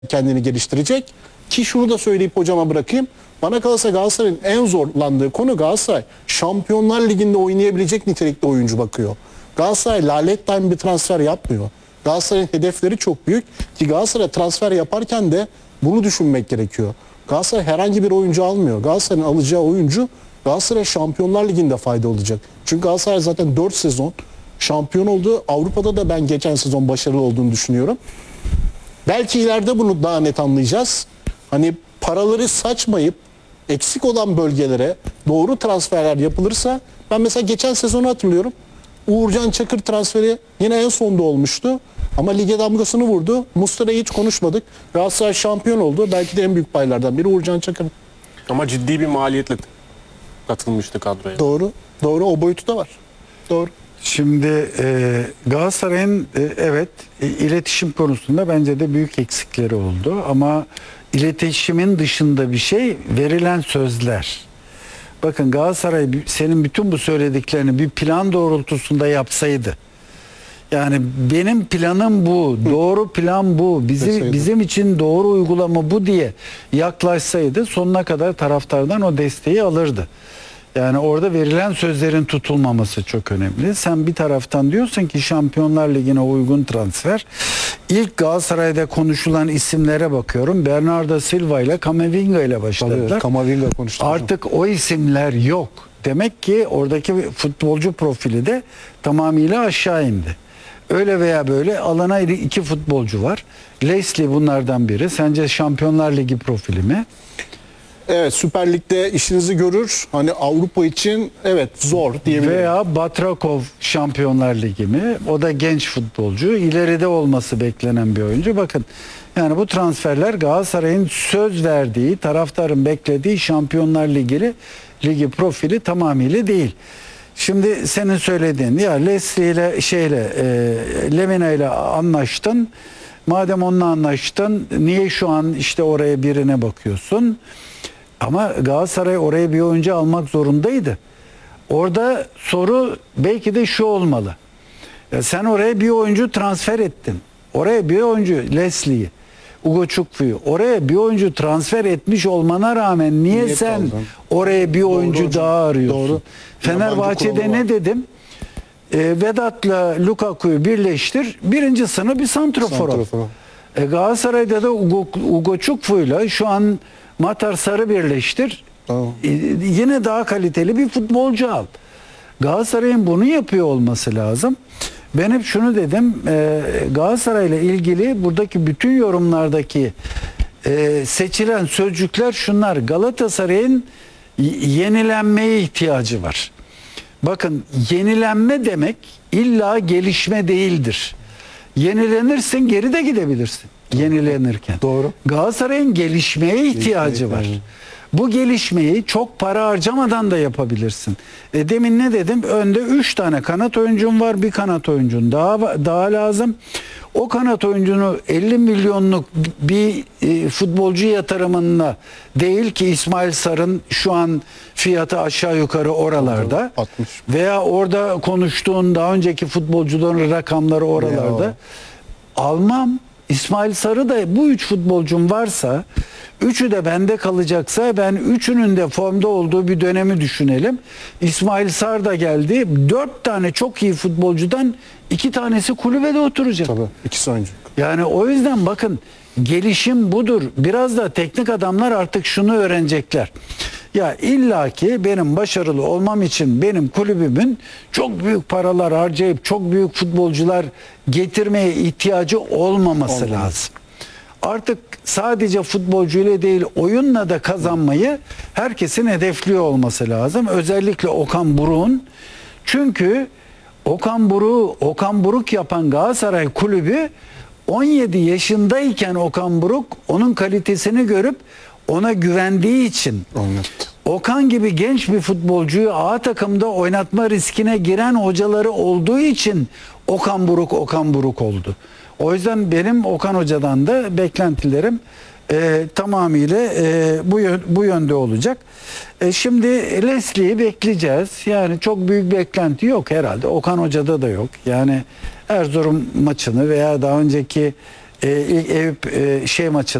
kendini geliştirecek. Ki şunu da söyleyip hocama bırakayım. Bana kalırsa Galatasaray'ın en zorlandığı konu Galatasaray Şampiyonlar Ligi'nde oynayabilecek nitelikte oyuncu bakıyor. Galatasaray lalet time bir transfer yapmıyor. Galatasaray'ın hedefleri çok büyük ki Galatasaray transfer yaparken de bunu düşünmek gerekiyor. Galatasaray herhangi bir oyuncu almıyor. Galatasaray'ın alacağı oyuncu Galatasaray Şampiyonlar Ligi'nde fayda olacak. Çünkü Galatasaray zaten 4 sezon şampiyon oldu. Avrupa'da da ben geçen sezon başarılı olduğunu düşünüyorum. Belki ileride bunu daha net anlayacağız. Hani paraları saçmayıp eksik olan bölgelere doğru transferler yapılırsa, ben mesela geçen sezonu hatırlıyorum. Uğurcan Çakır transferi yine en sonda olmuştu. Ama lige damgasını vurdu. Muslera'yı hiç konuşmadık. Galatasaray şampiyon oldu. Belki de en büyük paylardan biri Uğurcan Çakır. Ama ciddi bir maliyetle katılmıştı kadroya. Doğru. Doğru. O boyutu da var. Doğru. Şimdi Galatasaray'ın evet iletişim konusunda bence de büyük eksikleri oldu. Ama iletişimin dışında bir şey verilen sözler. Bakın Galatasaray senin bütün bu söylediklerini bir plan doğrultusunda yapsaydı. Yani benim planım bu, doğru plan bu, bizim için doğru uygulama bu diye yaklaşsaydı sonuna kadar taraftardan o desteği alırdı. Yani orada verilen sözlerin tutulmaması çok önemli. Sen bir taraftan diyorsun ki Şampiyonlar Ligi'ne uygun transfer. İlk Galatasaray'da konuşulan isimlere bakıyorum. Bernardo Silva ile Camavinga ile başladılar. Tabii, Camavinga konuştuk. Artık o isimler yok. Demek ki oradaki futbolcu profili de tamamıyla aşağı indi. Öyle veya böyle alana iki futbolcu var. Leslie bunlardan biri. Sence Şampiyonlar Ligi profili mi? Evet, Süper Lig'de işinizi görür. Hani Avrupa için evet zor diyebilirim. Veya Batrakov Şampiyonlar Ligi mi? O da genç futbolcu. İleride olması beklenen bir oyuncu. Bakın yani bu transferler Galatasaray'ın söz verdiği, taraftarın beklediği Şampiyonlar Ligi profili tamamıyla değil. Şimdi senin söylediğin ya Leslie ile Lemina ile anlaştın. Madem onunla anlaştın niye şu an işte oraya birine bakıyorsun? Ama Galatasaray oraya bir oyuncu almak zorundaydı. Orada soru belki de şu olmalı. Ya sen oraya bir oyuncu transfer ettin. Oraya bir oyuncu Leslie'yi, Ugo Çukfu'yu oraya bir oyuncu transfer etmiş olmana rağmen niye sen aldın? oraya bir oyuncu hocam. daha arıyorsun? Doğru. Fenerbahçe'de ne dedim? Vedat'la Lukaku'yu birleştir. Birinci sınıf bir santrafor. Galatasaray'da da Ugo Çukfu'yla şu an Matar Sarı birleştir. Tamam. Yine daha kaliteli bir futbolcu al. Galatasaray'ın bunu yapıyor olması lazım. Ben hep şunu dedim. Galatasaray'la ilgili buradaki bütün yorumlardaki seçilen sözcükler şunlar. Galatasaray'ın yenilenmeye ihtiyacı var. Bakın yenilenme demek illa gelişme değildir. Yenilenirsin geri de gidebilirsin. Yenilenirken. Doğru. Galatasaray'ın gelişmeye ihtiyacı var. Bu gelişmeyi çok para harcamadan da yapabilirsin. Demin ne dedim? Önde 3 tane kanat oyuncun var. Bir kanat oyuncun daha lazım. O kanat oyuncunu 50 milyonluk bir futbolcu yatırımına değil ki İsmail Sarı'nın şu an fiyatı aşağı yukarı oralarda. 60. Veya orada konuştuğun daha önceki futbolcuların rakamları oralarda. Almam. İsmail Sarı da bu 3 futbolcum varsa, üçü de bende kalacaksa ben üçünün de formda olduğu bir dönemi düşünelim. İsmail Sarı da geldi. 4 tane çok iyi futbolcudan 2 tanesi kulübede oturacak. Tabii. İkisi oyuncu. Yani o yüzden bakın gelişim budur. Biraz da teknik adamlar artık şunu öğrenecekler. Ya illaki benim başarılı olmam için benim kulübümün çok büyük paralar harcayıp çok büyük futbolcular getirmeye ihtiyacı olmaması lazım. Artık sadece futbolcuyla değil oyunla da kazanmayı herkesin hedefliyor olması lazım. Özellikle Okan Buruk'un. Çünkü Okan Buruk yapan Galatasaray kulübü 17 yaşındayken Okan Buruk onun kalitesini görüp ona güvendiği için Okan gibi genç bir futbolcuyu A takımda oynatma riskine giren hocaları olduğu için Okan Buruk oldu. O yüzden benim Okan Hoca'dan da beklentilerim tamamıyla bu yönde olacak. Şimdi Leslie'yi bekleyeceğiz. Yani çok büyük beklenti yok herhalde. Okan Hoca'da da yok. Yani Erzurum maçını veya daha önceki ilk Eyüp şey maçı